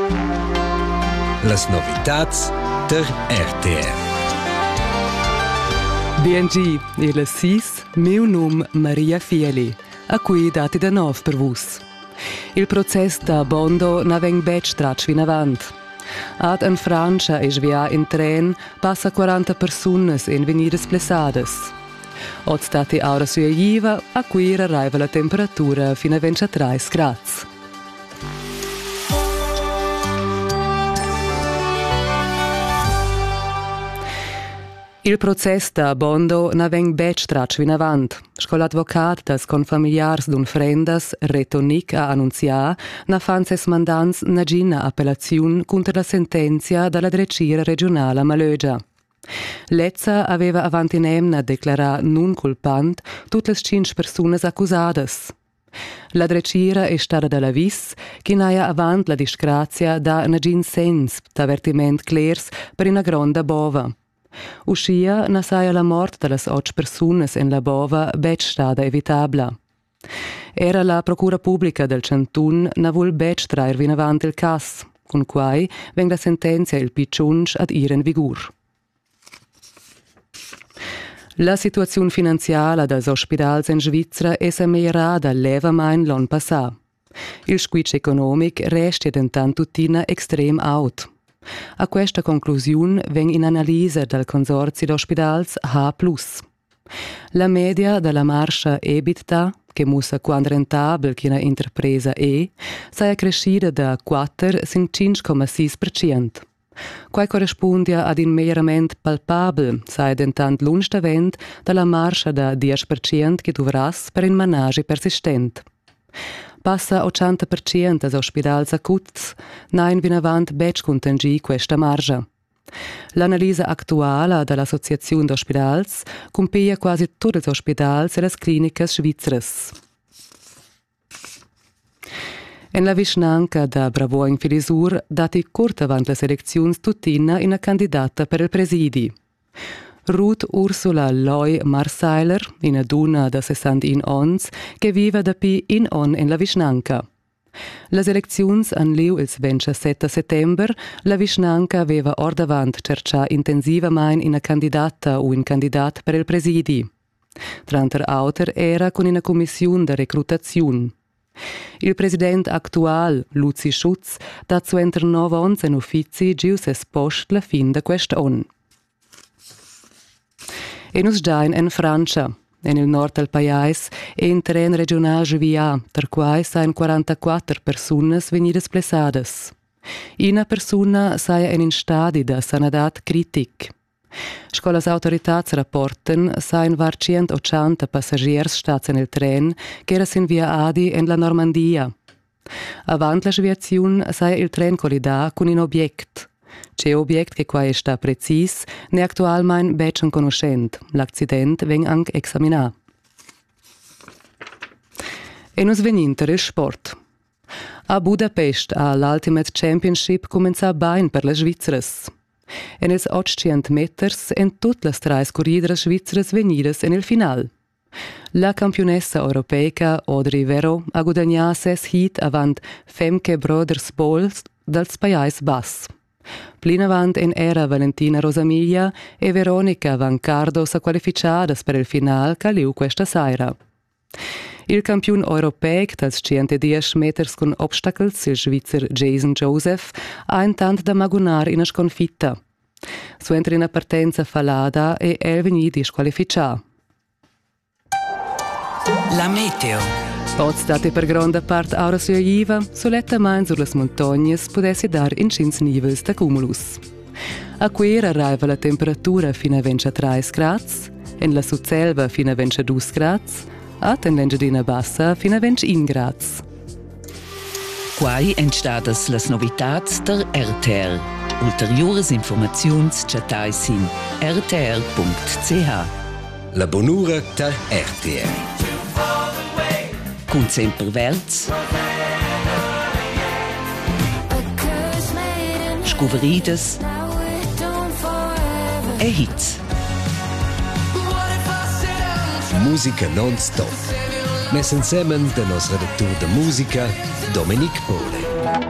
Las novitats der RTR. BNG, e le 6, meu nome Maria Fieli, a cui dati da nov per vus. Il process da Bondo na veng bec tratsch fin avant. Ad en Francia e svia in tren passa 40 personas en venidas plessades. Od stati aura sua jiva, a cui arriva la temperatura fino a 23 gradi. Il process da Bondo na veng bec tratsch fin avant. Sco l'advocat das confamiliars d'un frendas, retonic a annunciar, na fan ses mandants na gina appellaziun contra la sentenzia dalla drecira regionala Malögia. Lezza aveva avanti nemna declarar non culpant tutte le 5 personas accusadas. La drecira è stata dalla vis, che naia avant la disgrazia da na gin sens d'avertiment clairs per una gronda bova. Uscia na saia la mort de las 8 personas en la bova bec stada evitabla. Era la procura pubblica del Cantun na vul bec traer vin avant il cas, con quai veng la sentenzia il picciunsch ad ir in vigur. La situazione finanziaria dels ospedals in Svizzera è migliorata levamain l'anno passato. Il squitch economic resta dentant tuttina extrem out. A questa conclusione veng in analisi del consorzio d'ospedals H+. La media della marcia EBITDA, che musa quant rentabel che una interpresa è, sia crescita da 4 sin 5,6%. Quai corrisponde ad un miglioramento palpabel, sia dentant l'unstavent della marcia da 10% che dovras per un manage persistent. Passa 80% als ospedals acuts, nein vin avant bec contengi questa margia. L'analisi attuale dell'Associazione d'Ospedals compia quasi tutti gli ospedals e le cliniche svizzeres. En la vicinanca da Bravo in Filisur dati curta avant le selezioni tuttina in una candidata per il presidi. Ruth Ursula Loy Marseiler, una donna da 61 anni, che vive da pi in on en la vicinanca. Le elezioni han liu il 27 settembre, la vicinanca aveva or davant cercià intensivamente una candidata o un candidat per il presidi. Tranter auter era con una commissione di reclutazione. Il presidente attuale, Luzi Schutz, da zu enter 9 anni in uffizi gius es post la fin de quest'anno. E nus giain en Francia, en il nord del pais, e in tren regional Juvia, ter quai sain 44 personas venidas plessades. Una persona saia in stadi da sanadat critic. Sco las autoritats rapporten, sain var 180 passagiers stats en il tren, che era sin via Adi en la Normandia. Avant la sviaziun saia il tren collida con un object. C'è object che qua sta precis, ne actualmein becen conoscent. L'accident veng anche examinà. E nus veninter il sport. A Budapest l'Ultimate Championship comenza bain per le Svizzeres. En els 800 meters en tutte le 3 corridere svizzeres venidas en il final. La campionessa europeica Audrey Vero ha guadagnat 6 hit avant Femke Brothers-Bols dels Pais Bass. Plin avant en era Valentina Rosamiglia e Veronica Van Cardo sa qualificadas per il final ca liu questa saira. Il campion europeic dels 110 meters con obstacles, il svizzer Jason Joseph, ha intant da magunar in a sconfitta. Suentra in a partenza falada e el veni disqualificia. La meteo. Pots date per grande part aura sua jiva, soletta main sur las montagnes potessi dar in cins nivels da cumulus. A quer arriva la temperatura fino a 23 gradi, en la Suzzelva fino a 22 gradi, a l'Engadina Bassa fino a 21 gradi. Quai entstadas las novitats der RTR. Ulteriores informaziuns chatais in rtr.ch. La bonura der RTR. Cun sempre verts, scuveridas e hits. Musica non-stop. Mes insemen de nos redactor de musica, Dominic Pole.